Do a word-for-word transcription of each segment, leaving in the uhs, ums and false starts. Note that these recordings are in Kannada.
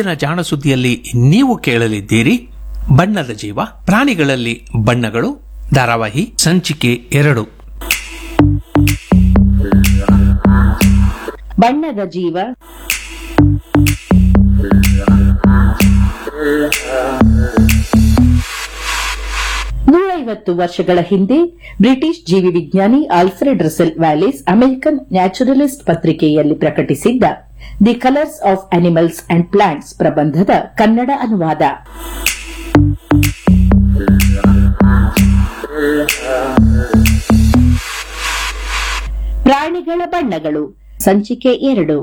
ಇಂದಿನ ಜಾಣ ಸುದ್ದಿಯಲ್ಲಿ ನೀವು ಕೇಳಲಿದ್ದೀರಿ ಬಣ್ಣದ ಜೀವ, ಪ್ರಾಣಿಗಳಲ್ಲಿ ಬಣ್ಣಗಳು, ಧಾರಾವಾಹಿ ಸಂಚಿಕೆ ಎರಡು. ಬಣ್ಣದ ಜೀವ. ನೂರೈವತ್ತು ವರ್ಷಗಳ ಹಿಂದೆ ಬ್ರಿಟಿಷ್ ಜೀವಿ ವಿಜ್ಞಾನಿ Alfred Russell Wallace American naturalist ಪತ್ರಿಕೆಯಲ್ಲಿ ಪ್ರಕಟಿಸಿದ್ದ the colours of animals and plants ಪ್ರಬಂಧದ Kannada ಅನುವಾದ. ಪ್ರಾಣಿಗಳ ಬಣ್ಣಗಳು, ಸಂಚಿಕೆ ಎರಡು.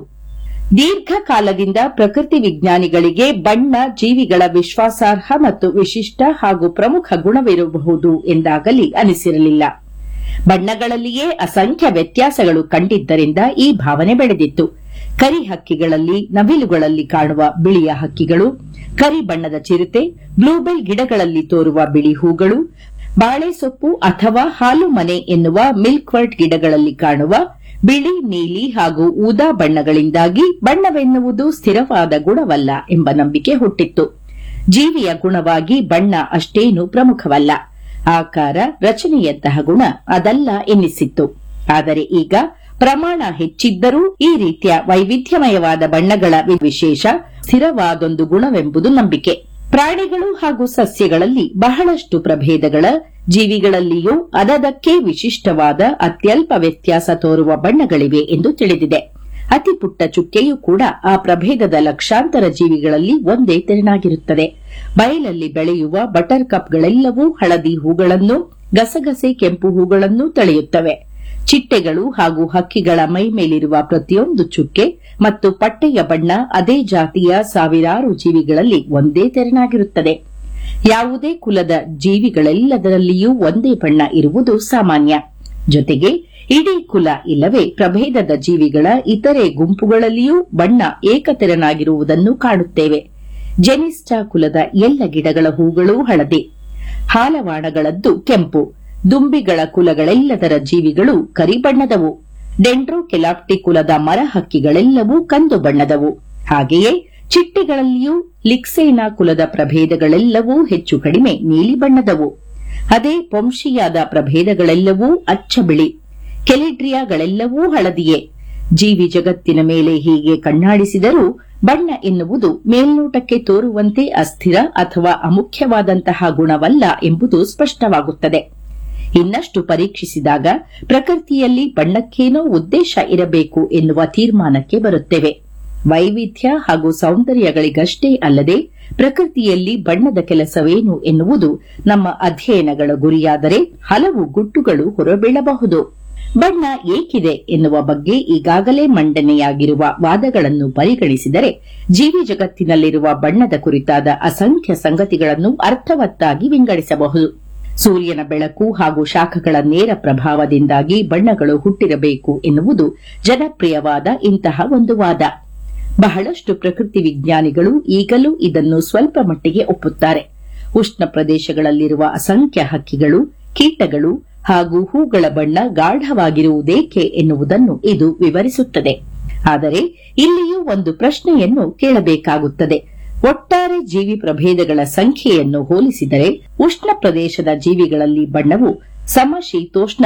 ದೀರ್ಘಕಾಲದಿಂದ ಪ್ರಕೃತಿ ವಿಜ್ಞಾನಿಗಳಿಗೆ ಬಣ್ಣ ಜೀವಿಗಳ ವಿಶ್ವಾಸಾರ್ಹ ಮತ್ತು ವಿಶಿಷ್ಟ ಹಾಗೂ ಪ್ರಮುಖ ಗುಣವಿರಬಹುದು ಎಂದಾಗಲಿ ಅನಿಸಿರಲಿಲ್ಲ. ಬಣ್ಣಗಳಲ್ಲಿಯೇ ಅಸಂಖ್ಯ ವ್ಯತ್ಯಾಸಗಳು ಕಂಡಿದ್ದರಿಂದ ಈ ಭಾವನೆ ಬೆಳೆದಿತ್ತು. ಕರಿ ಹಕ್ಕಿಗಳಲ್ಲಿ, ನವಿಲುಗಳಲ್ಲಿ ಕಾಣುವ ಬಿಳಿಯ ಹಕ್ಕಿಗಳು, ಕರಿ ಬಣ್ಣದ ಚಿರತೆ, ಬ್ಲೂಬೆಲ್ ಗಿಡಗಳಲ್ಲಿ ತೋರುವ ಬಿಳಿ ಹೂಗಳು, ಬಾಳೆಸೊಪ್ಪು ಅಥವಾ ಹಾಲು ಮನೆ ಎನ್ನುವ ಮಿಲ್ಕ್ವರ್ಟ್ ಗಿಡಗಳಲ್ಲಿ ಕಾಣುವ ಬಿಳಿ, ನೀಲಿ ಹಾಗೂ ಊದಾ ಬಣ್ಣಗಳಿಂದಾಗಿ ಬಣ್ಣವೆನ್ನುವುದು ಸ್ಥಿರವಾದ ಗುಣವಲ್ಲ ಎಂಬ ನಂಬಿಕೆ ಹುಟ್ಟಿತ್ತು. ಜೀವಿಯ ಗುಣವಾಗಿ ಬಣ್ಣ ಅಷ್ಟೇನೂ ಪ್ರಮುಖವಲ್ಲ, ಆಕಾರ, ರಚನೆಯಂತಹ ಗುಣ ಅದಲ್ಲ ಎನ್ನಿಸಿತ್ತು. ಆದರೆ ಈಗ ಪ್ರಮಾಣ ಹೆಚ್ಚಿದ್ದರೂ ಈ ರೀತಿಯ ವೈವಿಧ್ಯಮಯವಾದ ಬಣ್ಣಗಳ ವಿಶೇಷ ಸ್ಥಿರವಾದೊಂದು ಗುಣವೆಂಬುದು ನಂಬಿಕೆ. ಪ್ರಾಣಿಗಳು ಹಾಗೂ ಸಸ್ಯಗಳಲ್ಲಿ ಬಹಳಷ್ಟು ಪ್ರಭೇದಗಳ, ಜೀವಿಗಳಲ್ಲಿಯೂ ಅದದಕ್ಕೆ ವಿಶಿಷ್ಟವಾದ ಅತ್ಯಲ್ಪ ವ್ಯತ್ಯಾಸ ತೋರುವ ಬಣ್ಣಗಳಿವೆ ಎಂದು ತಿಳಿದಿದೆ. ಅತಿ ಪುಟ್ಟ ಚುಕ್ಕೆಯೂ ಕೂಡ ಆ ಪ್ರಭೇದದ ಲಕ್ಷಾಂತರ ಜೀವಿಗಳಲ್ಲಿ ಒಂದೇ ತೆರನಾಗಿರುತ್ತದೆ. ಬಯಲಲ್ಲಿ ಬೆಳೆಯುವ ಬಟರ್ ಕಪ್ಗಳೆಲ್ಲವೂ ಹಳದಿ ಹೂಗಳನ್ನು, ಗಸಗಸೆ ಕೆಂಪು ಹೂಗಳನ್ನು ತಳೆಯುತ್ತವೆ. ಚಿಟ್ಟೆಗಳು ಹಾಗೂ ಹಕ್ಕಿಗಳ ಮೈಮೇಲಿರುವ ಪ್ರತಿಯೊಂದು ಚುಕ್ಕೆ ಮತ್ತು ಪಟ್ಟೆಯ ಬಣ್ಣ ಅದೇ ಜಾತಿಯ ಸಾವಿರಾರು ಜೀವಿಗಳಲ್ಲಿ ಒಂದೇ ತೆರನಾಗಿರುತ್ತದೆ. ಯಾವುದೇ ಕುಲದ ಜೀವಿಗಳೆಲ್ಲದರಲ್ಲಿಯೂ ಒಂದೇ ಬಣ್ಣ ಇರುವುದು ಸಾಮಾನ್ಯ. ಜೊತೆಗೆ ಇಡೀ ಕುಲ ಇಲ್ಲವೇ ಪ್ರಭೇದದ ಜೀವಿಗಳ ಇತರೆ ಗುಂಪುಗಳಲ್ಲಿಯೂ ಬಣ್ಣ ಏಕತೆರನಾಗಿರುವುದನ್ನು ಕಾಣುತ್ತೇವೆ. ಜೆನಿಸ್ಟಾ ಕುಲದ ಎಲ್ಲ ಗಿಡಗಳ ಹೂಗಳೂ ಹಳದಿ, ಹಾಲವಾಣಗಳದ್ದು ಕೆಂಪು, ದುಂಬಿಗಳ ಕುಲಗಳೆಲ್ಲದರ ಜೀವಿಗಳು ಕರಿ ಬಣ್ಣದವು, ಡೆಂಡ್ರೋಕೆಲಾಪ್ಟಿ ಕುಲದ ಮರ ಹಕ್ಕಿಗಳೆಲ್ಲವೂ ಕಂದು ಬಣ್ಣದವು. ಹಾಗೆಯೇ ಚಿಟ್ಟೆಗಳಲ್ಲಿಯೂ ಲಿಕ್ಸೇನಾ ಕುಲದ ಪ್ರಭೇದಗಳೆಲ್ಲವೂ ಹೆಚ್ಚು ಕಡಿಮೆ ನೀಲಿ ಬಣ್ಣದವು. ಅದೇ ಪೊಂಶಿಯಾದ ಪ್ರಭೇದಗಳೆಲ್ಲವೂ ಅಚ್ಚ ಬಿಳಿ, ಕೆಲಿಡ್ರಿಯಾಗಳೆಲ್ಲವೂ ಹಳದಿಯೇ. ಜೀವಿ ಜಗತ್ತಿನ ಮೇಲೆ ಹೀಗೆ ಕಣ್ಣಾಡಿಸಿದರೂ ಬಣ್ಣ ಎನ್ನುವುದು ಮೇಲ್ನೋಟಕ್ಕೆ ತೋರುವಂತೆ ಅಸ್ಥಿರ ಅಥವಾ ಅಮುಖ್ಯವಾದಂತಹ ಗುಣವಲ್ಲ ಎಂಬುದು ಸ್ಪಷ್ಟವಾಗುತ್ತದೆ. ಇನ್ನಷ್ಟು ಪರೀಕ್ಷಿಸಿದಾಗ ಪ್ರಕೃತಿಯಲ್ಲಿ ಬಣ್ಣಕ್ಕೇನೋ ಉದ್ದೇಶ ಇರಬೇಕು ಎನ್ನುವ ತೀರ್ಮಾನಕ್ಕೆ ಬರುತ್ತೇವೆ. ವೈವಿಧ್ಯ ಹಾಗೂ ಸೌಂದರ್ಯಗಳಿಗಷ್ಟೇ ಅಲ್ಲದೆ ಪ್ರಕೃತಿಯಲ್ಲಿ ಬಣ್ಣದ ಕೆಲಸವೇನು ಎನ್ನುವುದು ನಮ್ಮ ಅಧ್ಯಯನಗಳ ಗುರಿಯಾದರೆ ಹಲವು ಗುಟ್ಟುಗಳು ಹೊರಬೀಳಬಹುದು. ಬಣ್ಣ ಏಕಿದೆ ಎನ್ನುವ ಬಗ್ಗೆ ಈಗಾಗಲೇ ಮಂಡನೆಯಾಗಿರುವ ವಾದಗಳನ್ನು ಪರಿಗಣಿಸಿದರೆ ಜೀವಿ ಜಗತ್ತಿನಲ್ಲಿರುವ ಬಣ್ಣದ ಕುರಿತಾದ ಅಸಂಖ್ಯ ಸಂಗತಿಗಳನ್ನು ಅರ್ಥವತ್ತಾಗಿ ವಿಂಗಡಿಸಬಹುದು. ಸೂರ್ಯನ ಬೆಳಕು ಹಾಗೂ ಶಾಖಗಳ ನೇರ ಪ್ರಭಾವದಿಂದಾಗಿ ಬಣ್ಣಗಳು ಹುಟ್ಟಿರಬೇಕು ಎನ್ನುವುದು ಜನಪ್ರಿಯವಾದ ಇಂತಹ ಒಂದು ವಾದ. ಬಹಳಷ್ಟು ಪ್ರಕೃತಿ ವಿಜ್ಞಾನಿಗಳು ಈಗಲೂ ಇದನ್ನು ಸ್ವಲ್ಪ ಮಟ್ಟಿಗೆ ಒಪ್ಪುತ್ತಾರೆ. ಉಷ್ಣ ಪ್ರದೇಶಗಳಲ್ಲಿರುವ ಅಸಂಖ್ಯ ಹಕ್ಕಿಗಳು, ಕೀಟಗಳು ಹಾಗೂ ಹೂಗಳ ಬಣ್ಣ ಗಾಢವಾಗಿರುವುದೇಕೆ ಎನ್ನುವುದನ್ನು ಇದು ವಿವರಿಸುತ್ತದೆ. ಆದರೆ ಇಲ್ಲಿಯೂ ಒಂದು ಪ್ರಶ್ನೆಯನ್ನು ಕೇಳಬೇಕಾಗುತ್ತದೆ. ಒಟ್ಟಾರೆ ಜೀವಿ ಪ್ರಭೇದಗಳ ಸಂಖ್ಯೆಯನ್ನು ಹೋಲಿಸಿದರೆ ಉಷ್ಣ ಪ್ರದೇಶದ ಜೀವಿಗಳಲ್ಲಿ ಬಣ್ಣವು ಸಮಶೀತೋಷ್ಣ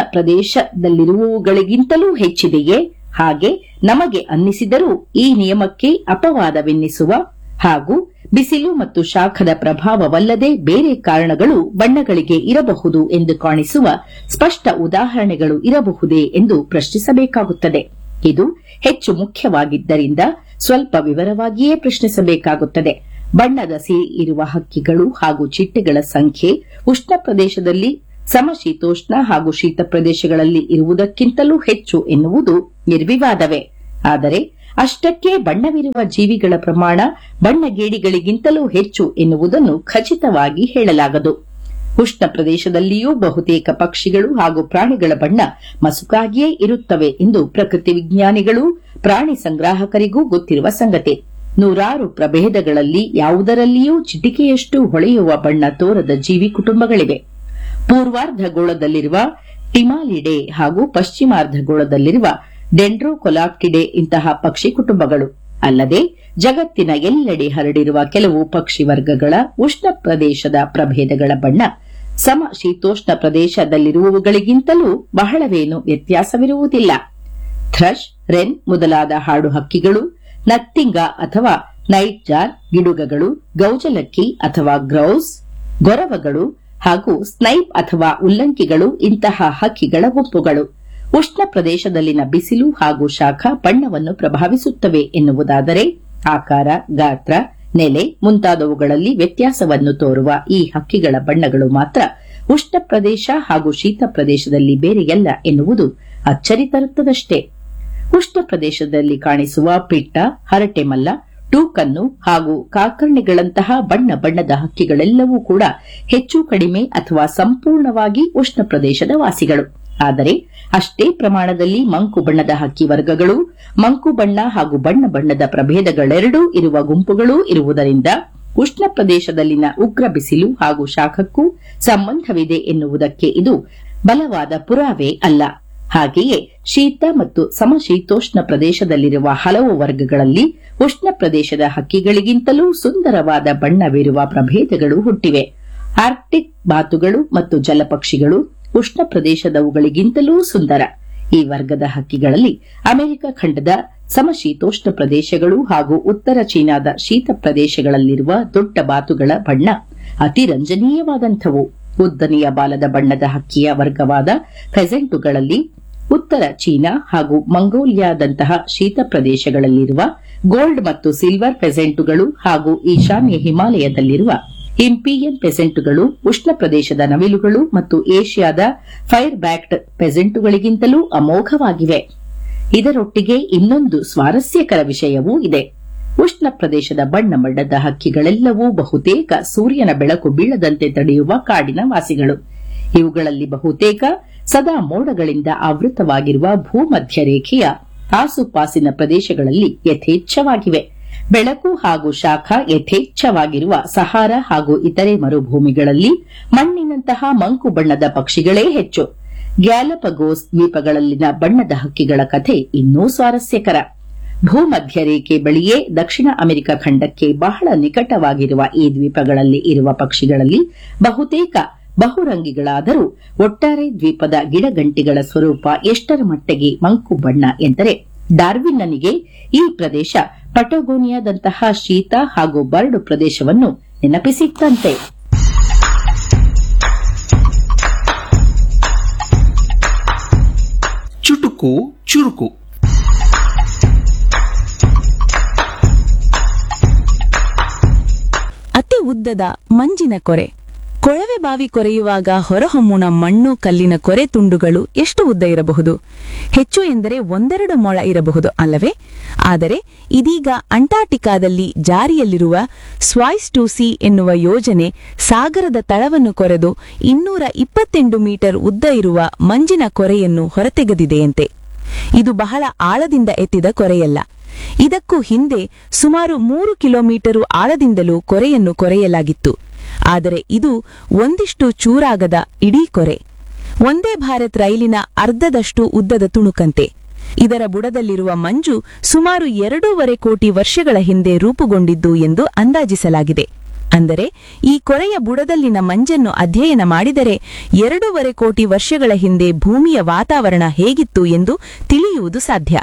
ಪ್ರದೇಶದಲ್ಲಿರುವವುಗಳಿಗಿಂತಲೂ ಹೆಚ್ಚಿದೆಯೇ? ಹಾಗೆ ನಮಗೆ ಅನ್ನಿಸಿದರೂ ಈ ನಿಯಮಕ್ಕೆ ಅಪವಾದವೆನ್ನಿಸುವ ಹಾಗೂ ಬಿಸಿಲು ಮತ್ತು ಶಾಖದ ಪ್ರಭಾವವಲ್ಲದೆ ಬೇರೆ ಕಾರಣಗಳು ಬಣ್ಣಗಳಿಗೆ ಇರಬಹುದು ಎಂದು ಕಾಣಿಸುವ ಸ್ಪಷ್ಟ ಉದಾಹರಣೆಗಳು ಇರಬಹುದೇ ಎಂದು ಪ್ರಶ್ನಿಸಬೇಕಾಗುತ್ತದೆ. ಇದು ಹೆಚ್ಚು ಮುಖ್ಯವಾಗಿದ್ದರಿಂದ ಸ್ವಲ್ಪ ವಿವರವಾಗಿಯೇ ಪ್ರಶ್ನಿಸಬೇಕಾಗುತ್ತದೆ. ಬಣ್ಣದ ಸಿರಿ ಇರುವ ಹಕ್ಕಿಗಳು ಹಾಗೂ ಚಿಟ್ಟೆಗಳ ಸಂಖ್ಯೆ ಉಷ್ಣ ಪ್ರದೇಶದಲ್ಲಿ ಸಮಶೀತೋಷ್ಣ ಹಾಗೂ ಶೀತ ಪ್ರದೇಶಗಳಲ್ಲಿ ಇರುವುದಕ್ಕಿಂತಲೂ ಹೆಚ್ಚು ಎನ್ನುವುದು ನಿರ್ವಿವಾದವೇ. ಆದರೆ ಅಷ್ಟಕ್ಕೆ ಬಣ್ಣವಿರುವ ಜೀವಿಗಳ ಪ್ರಮಾಣ ಬಣ್ಣಗೇಡಿಗಳಿಗಿಂತಲೂ ಹೆಚ್ಚು ಎನ್ನುವುದನ್ನು ಖಚಿತವಾಗಿ ಹೇಳಲಾಗದು. ಉಷ್ಣ ಪ್ರದೇಶದಲ್ಲಿಯೂ ಬಹುತೇಕ ಪಕ್ಷಿಗಳು ಹಾಗೂ ಪ್ರಾಣಿಗಳ ಬಣ್ಣ ಮಸುಕಾಗಿಯೇ ಇರುತ್ತವೆ ಎಂದು ಪ್ರಕೃತಿ ವಿಜ್ಞಾನಿಗಳು, ಪ್ರಾಣಿ ಸಂಗ್ರಾಹಕರಿಗೂ ಗೊತ್ತಿರುವ ಸಂಗತಿ. ನೂರಾರು ಪ್ರಭೇದಗಳಲ್ಲಿ ಯಾವುದರಲ್ಲಿಯೂ ಚಿಟಿಕೆಯಷ್ಟು ಹೊಳೆಯುವ ಬಣ್ಣ ತೋರದ ಜೀವಿ ಕುಟುಂಬಗಳಿವೆ. ಪೂರ್ವಾರ್ಧಗೋಳದಲ್ಲಿರುವ ಟಿಮಾಲಿಡೆ ಹಾಗೂ ಪಶ್ಚಿಮಾರ್ಧಗೋಳದಲ್ಲಿರುವ ಡೆಂಡ್ರೋಕೊಲಾಪ್ಟಿಡೆ ಇಂತಹ ಪಕ್ಷಿ ಕುಟುಂಬಗಳು. ಅಲ್ಲದೆ ಜಗತ್ತಿನ ಎಲ್ಲೆಡೆ ಹರಡಿರುವ ಕೆಲವು ಪಕ್ಷಿ ವರ್ಗಗಳ ಉಷ್ಣ ಪ್ರದೇಶದ ಪ್ರಭೇದಗಳ ಬಣ್ಣ ಸಮ ಶೀತೋಷ್ಣ ಪ್ರದೇಶದಲ್ಲಿರುವವುಗಳಿಗಿಂತಲೂ ಬಹಳವೇನು ವ್ಯತ್ಯಾಸವಿರುವುದಿಲ್ಲ. ಥ್ರಶ್, ರೆನ್ ಮೊದಲಾದ ಹಾಡು ಹಕ್ಕಿಗಳು, ನತ್ತಿಂಗ ಅಥವಾ ನೈಟ್ ಜಾರ್, ಗಿಡುಗಗಳು, ಗೌಜಲಕ್ಕಿ ಅಥವಾ ಗ್ರೌಸ್, ಗೊರವಗಳು ಹಾಗೂ ಸ್ನೈಪ್ ಅಥವಾ ಉಲ್ಲಂಕಿಗಳು ಇಂತಹ ಹಕ್ಕಿಗಳ ಗುಂಪುಗಳು. ಉಷ್ಣ ಪ್ರದೇಶದಲ್ಲಿನ ಬಿಸಿಲು ಹಾಗೂ ಶಾಖ ಬಣ್ಣವನ್ನು ಪ್ರಭಾವಿಸುತ್ತವೆ ಎನ್ನುವುದಾದರೆ ಆಕಾರ, ಗಾತ್ರ, ನೆಲೆ ಮುಂತಾದವುಗಳಲ್ಲಿ ವ್ಯತ್ಯಾಸವನ್ನು ತೋರುವ ಈ ಹಕ್ಕಿಗಳ ಬಣ್ಣಗಳು ಮಾತ್ರ ಉಷ್ಣ ಪ್ರದೇಶ ಹಾಗೂ ಶೀತ ಪ್ರದೇಶದಲ್ಲಿ ಬೇರೆಯಲ್ಲ ಎನ್ನುವುದು ಅಚ್ಚರಿ ತರುತ್ತದಷ್ಟೇ. ಉಷ್ಣ ಪ್ರದೇಶದಲ್ಲಿ ಕಾಣಿಸುವ ಪಿಟ್ಟ, ಹರಟೆಮಲ್ಲ, ಟೂಕನ್ನು ಹಾಗೂ ಕಾಕರ್ಣಿಗಳಂತಹ ಬಣ್ಣ ಬಣ್ಣದ ಹಕ್ಕಿಗಳೆಲ್ಲವೂ ಕೂಡ ಹೆಚ್ಚು ಕಡಿಮೆ ಅಥವಾ ಸಂಪೂರ್ಣವಾಗಿ ಉಷ್ಣ ಪ್ರದೇಶದ ವಾಸಿಗಳು. ಆದರೆ ಅಷ್ಟೇ ಪ್ರಮಾಣದಲ್ಲಿ ಮಂಕು ಬಣ್ಣದ ಹಕ್ಕಿ ವರ್ಗಗಳು, ಮಂಕು ಬಣ್ಣ ಹಾಗೂ ಬಣ್ಣ ಬಣ್ಣದ ಪ್ರಭೇದಗಳೆರಡೂ ಇರುವ ಗುಂಪುಗಳೂ ಇರುವುದರಿಂದ ಉಷ್ಣ ಪ್ರದೇಶದಲ್ಲಿನ ಉಗ್ರ ಬಿಸಿಲು ಹಾಗೂ ಶಾಖಕ್ಕೂ ಸಂಬಂಧವಿದೆ ಎನ್ನುವುದಕ್ಕೆ ಇದು ಬಲವಾದ ಪುರಾವೆ ಅಲ್ಲ. ಹಾಗೆಯೇ ಶೀತ ಮತ್ತು ಸಮಶೀತೋಷ್ಣ ಪ್ರದೇಶದಲ್ಲಿರುವ ಹಲವು ವರ್ಗಗಳಲ್ಲಿ ಉಷ್ಣ ಪ್ರದೇಶದ ಹಕ್ಕಿಗಳಿಗಿಂತಲೂ ಸುಂದರವಾದ ಬಣ್ಣವಿರುವ ಪ್ರಭೇದಗಳು ಹುಟ್ಟಿವೆ. ಆರ್ಕ್ಟಿಕ್ ಬಾತುಗಳು ಮತ್ತು ಜಲಪಕ್ಷಿಗಳು ಉಷ್ಣ ಪ್ರದೇಶದವುಗಳಿಗಿಂತಲೂ ಸುಂದರ. ಈ ವರ್ಗದ ಹಕ್ಕಿಗಳಲ್ಲಿ ಅಮೆರಿಕ ಖಂಡದ ಸಮಶೀತೋಷ್ಣ ಪ್ರದೇಶಗಳು ಹಾಗೂ ಉತ್ತರ ಚೀನಾದ ಶೀತ ಪ್ರದೇಶಗಳಲ್ಲಿರುವ ದೊಡ್ಡ ಬಾತುಗಳ ಬಣ್ಣ ಅತಿ ರಂಜನೀಯವಾದಂಥವು. ಉದ್ದನೆಯ ಬಾಲದ ಬಣ್ಣದ ಹಕ್ಕಿಯ ವರ್ಗವಾದ ಫೆಸೆಂಟುಗಳಲ್ಲಿ ಉತ್ತರ ಚೀನಾ ಹಾಗೂ ಮಂಗೋಲಿಯಾದಂತಹ ಶೀತ ಪ್ರದೇಶಗಳಲ್ಲಿರುವ ಗೋಲ್ಡ್ ಮತ್ತು ಸಿಲ್ವರ್ ಫೆಸೆಂಟುಗಳು ಹಾಗೂ ಈಶಾನ್ಯ ಹಿಮಾಲಯದಲ್ಲಿರುವ ಇಂಪಿಯನ್ ಪೆಸೆಂಟುಗಳು ಉಷ್ಣ ಪ್ರದೇಶದ ನವಿಲುಗಳು ಮತ್ತು ಏಷ್ಯಾದ ಫೈರ್ ಬ್ಯಾಕ್ಡ್ ಪೆಸೆಂಟುಗಳಿಗಿಂತಲೂ ಅಮೋಘವಾಗಿವೆ. ಇದರೊಟ್ಟಿಗೆ ಇನ್ನೊಂದು ಸ್ವಾರಸ್ಯಕರ ವಿಷಯವೂ ಇದೆ. ಉಷ್ಣ ಪ್ರದೇಶದ ಬಣ್ಣ ಬಣ್ಣದ ಹಕ್ಕಿಗಳೆಲ್ಲವೂ ಬಹುತೇಕ ಸೂರ್ಯನ ಬೆಳಕು ಬೀಳದಂತೆ ತಡೆಯುವ ಕಾಡಿನ ವಾಸಿಗಳು. ಇವುಗಳಲ್ಲಿ ಬಹುತೇಕ ಸದಾ ಮೋಡಗಳಿಂದ ಆವೃತವಾಗಿರುವ ಭೂಮಧ್ಯ ರೇಖೆಯ ಆಸುಪಾಸಿನ ಪ್ರದೇಶಗಳಲ್ಲಿ ಯಥೇಚ್ಛವಾಗಿವೆ. ಬೆಳಕು ಹಾಗೂ ಶಾಖ ಯಥೇಚ್ಛವಾಗಿರುವ ಸಹಾರಾ ಹಾಗೂ ಇತರೆ ಮರುಭೂಮಿಗಳಲ್ಲಿ ಮಣ್ಣಿನಂತಹ ಮಂಕು ಬಣ್ಣದ ಪಕ್ಷಿಗಳೇ ಹೆಚ್ಚು. ಗ್ಯಾಲಪಗೋಸ್ ದ್ವೀಪಗಳಲ್ಲಿನ ಬಣ್ಣದ ಹಕ್ಕಿಗಳ ಕಥೆ ಇನ್ನೂ ಸ್ವಾರಸ್ಯಕರ. ಭೂಮಧ್ಯ ರೇಖೆ ಬಳಿಯೇ ದಕ್ಷಿಣ ಅಮೆರಿಕ ಖಂಡಕ್ಕೆ ಬಹಳ ನಿಕಟವಾಗಿರುವ ಈ ದ್ವೀಪಗಳಲ್ಲಿ ಇರುವ ಪಕ್ಷಿಗಳಲ್ಲಿ ಬಹುತೇಕ ಬಹುರಂಗಿಗಳಾದರೂ ಒಟ್ಟಾರೆ ದ್ವೀಪದ ಗಿಡಗಂಟಿಗಳ ಸ್ವರೂಪ ಎಷ್ಟರ ಮಟ್ಟಿಗೆ ಮಂಕು ಬಣ್ಣ ಎಂದರೆ ಡಾರ್ವಿನ್ನನಿಗೆ ಈ ಪ್ರದೇಶ ಪಟಗೋನಿಯಾದಂತಹ ಶೀತ ಹಾಗೂ ಬರಡು ಪ್ರದೇಶವನ್ನು ನೆನಪಿಸಿತ್ತಂತೆ. ಚುಟುಕು ಚುರುಕು. ಅತಿ ಉದ್ದದ ಮಂಜಿನ ಕೊರೆ. ಕೊಳವೆ ಬಾವಿ ಕೊರೆಯುವಾಗ ಹೊರಹೊಮ್ಮುವ ಮಣ್ಣು ಕಲ್ಲಿನ ಕೊರೆ ತುಂಡುಗಳು ಎಷ್ಟು ಉದ್ದ ಇರಬಹುದು? ಹೆಚ್ಚು ಎಂದರೆ ಒಂದೆರಡು ಮೊಳ ಇರಬಹುದು ಅಲ್ಲವೇ? ಆದರೆ ಇದೀಗ ಅಂಟಾರ್ಟಿಕಾದಲ್ಲಿ ಜಾರಿಯಲ್ಲಿರುವ ಸ್ವಾಯ್ಸ್ ಟು ಸಿ ಎನ್ನುವ ಯೋಜನೆ ಸಾಗರದ ತಳವನ್ನು ಕೊರೆದು ಇನ್ನೂರ ಇಪ್ಪತ್ತೆಂಟು ಮೀಟರ್ ಉದ್ದ ಇರುವ ಮಂಜಿನ ಕೊರೆಯನ್ನು ಹೊರತೆಗೆದಿದೆಯಂತೆ. ಇದು ಬಹಳ ಆಳದಿಂದ ಎತ್ತಿದ ಕೊರೆಯಲ್ಲ. ಇದಕ್ಕೂ ಹಿಂದೆ ಸುಮಾರು ಮೂರು ಕಿಲೋಮೀಟರು ಆಳದಿಂದಲೂ ಕೊರೆಯನ್ನು ಕೊರೆಯಲಾಗಿತ್ತು. ಆದರೆ ಇದು ಒಂದಿಷ್ಟು ಚೂರಾಗದ ಇಡೀ ಕೊರೆ. ಒಂದೇ ಭಾರತ್ ರೈಲಿನ ಅರ್ಧದಷ್ಟು ಉದ್ದದ ತುಣುಕಂತೆ. ಇದರ ಬುಡದಲ್ಲಿರುವ ಮಂಜು ಸುಮಾರು ಎರಡೂವರೆ ಕೋಟಿ ವರ್ಷಗಳ ಹಿಂದೆ ರೂಪುಗೊಂಡಿದ್ದು ಎಂದು ಅಂದಾಜಿಸಲಾಗಿದೆ. ಅಂದರೆ ಈ ಕೊರೆಯ ಬುಡದಲ್ಲಿನ ಮಂಜನ್ನು ಅಧ್ಯಯನ ಮಾಡಿದರೆ ಎರಡೂವರೆ ಕೋಟಿ ವರ್ಷಗಳ ಹಿಂದೆ ಭೂಮಿಯ ವಾತಾವರಣ ಹೇಗಿತ್ತು ಎಂದು ತಿಳಿಯುವುದು ಸಾಧ್ಯ.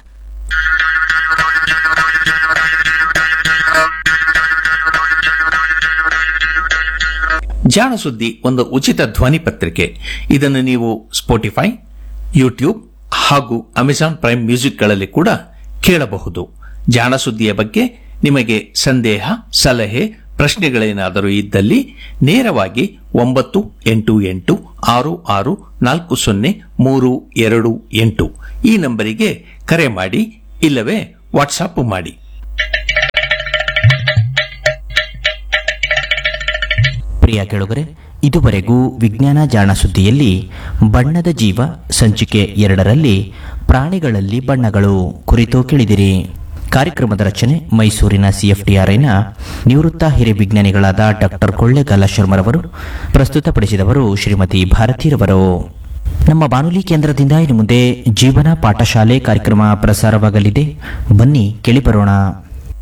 ಜಾಣ ಸುದ್ದಿ ಒಂದು ಉಚಿತ ಧ್ವನಿ ಪತ್ರಿಕೆ. ಇದನ್ನು ನೀವು ಸ್ಪೋಟಿಫೈ, ಯೂಟ್ಯೂಬ್ ಹಾಗೂ ಅಮೆಜಾನ್ ಪ್ರೈಮ್ ಮ್ಯೂಸಿಕ್ಗಳಲ್ಲಿ ಕೂಡ ಕೇಳಬಹುದು. ಜಾಣ ಸುದ್ದಿಯ ಬಗ್ಗೆ ನಿಮಗೆ ಸಂದೇಹ, ಸಲಹೆ, ಪ್ರಶ್ನೆಗಳೇನಾದರೂ ಇದ್ದಲ್ಲಿ ನೇರವಾಗಿ ಒಂಬತ್ತು ಎಂಟು ಎಂಟು ಆರು ಆರು ನಾಲ್ಕು ಸೊನ್ನೆ ಮೂರು ಎರಡು ಎಂಟು ಈ ನಂಬರಿಗೆ ಕರೆ ಮಾಡಿ, ಇಲ್ಲವೇ ವಾಟ್ಸಾಪ್ ಮಾಡಿ. ಪ್ರಿಯ ಕೇಳುಗರೆ, ಇದುವರೆಗೂ ವಿಜ್ಞಾನ ಜಾಣ ಸುದ್ದಿಯಲ್ಲಿ ಬಣ್ಣದ ಜೀವ ಸಂಚಿಕೆ ಎರಡರಲ್ಲಿ ಪ್ರಾಣಿಗಳಲ್ಲಿ ಬಣ್ಣಗಳು ಕುರಿತು ಕೇಳಿದಿರಿ. ಕಾರ್ಯಕ್ರಮದ ರಚನೆ ಮೈಸೂರಿನ ಸಿಎಫ್ಟಿಆರ್ಐನ ನಿವೃತ್ತ ಹಿರಿಯ ವಿಜ್ಞಾನಿಗಳಾದ ಡಾಕ್ಟರ್ ಕೊಳ್ಳೇಗಾಲ ಶರ್ಮರವರು. ಪ್ರಸ್ತುತಪಡಿಸಿದವರು ಶ್ರೀಮತಿ ಭಾರತೀರವರು. ನಮ್ಮ ಬಾನುಲಿ ಕೇಂದ್ರದಿಂದ ಇನ್ನು ಮುಂದೆ ಜೀವನ ಪಾಠಶಾಲೆ ಕಾರ್ಯಕ್ರಮ ಪ್ರಸಾರವಾಗಲಿದೆ. ಬನ್ನಿ ಕೇಳಿ ಬರೋಣ.